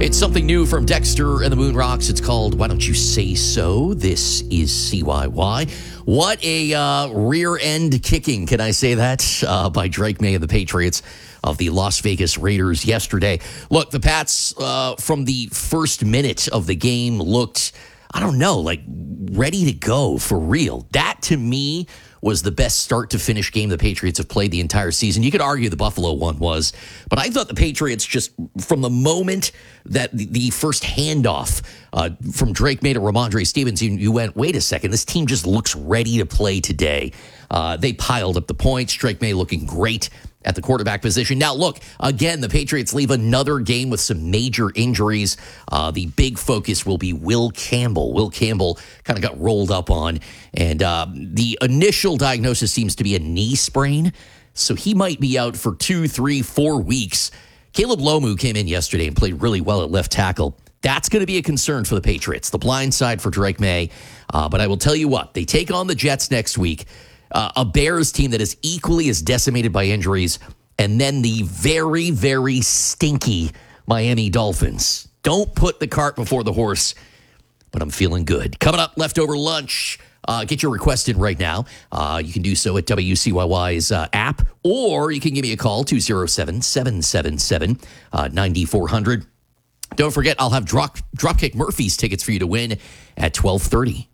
It's something new from Dexter and the Moon Rocks. It's called Why Don't You Say So? This is CYY. What a rear end kicking, can I say that, by Drake May of the Patriots of the Las Vegas Raiders yesterday. Look, the Pats from the first minute of the game looked, I don't know, like ready to go for real. That to me was the best start to finish game the Patriots have played the entire season. You could argue the Buffalo one was, but I thought the Patriots just from the moment that the first handoff from Drake May to Ramondre Stevenson, you went, wait a second, this team just looks ready to play today. They piled up the points. Drake May looking great at the quarterback position. Now, look, again, the Patriots leave another game with some major injuries. The big focus will be Will Campbell. Will Campbell kind of got rolled up on, and the initial diagnosis seems to be a knee sprain, so he might be out for 2, 3, 4 weeks. Caleb Lomu came in yesterday and played really well at left tackle. That's going to be a concern for the Patriots, the blind side for Drake May. But I will tell you what, they take on the Jets next week. A Bears team that is equally as decimated by injuries, and then the very, very stinky Miami Dolphins. Don't put the cart before the horse, but I'm feeling good. Coming up, leftover lunch. Get your request in right now. You can do so at WCYY's app, or you can give me a call, 207-777-9400. Don't forget, I'll have Dropkick Murphys tickets for you to win at 12:30.